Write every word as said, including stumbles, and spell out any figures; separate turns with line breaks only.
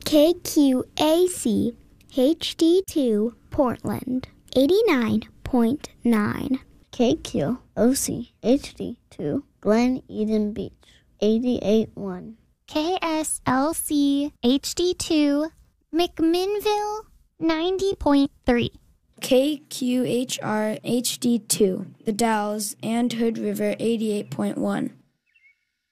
K Q A C H D two Portland, eighty-nine point nine.
K Q O C H D two Glen Eden Beach, eighty-eight point one.
K S L C H D two McMinnville, ninety point three.
K Q H R H D two The Dalles and Hood River, eighty-eight point one.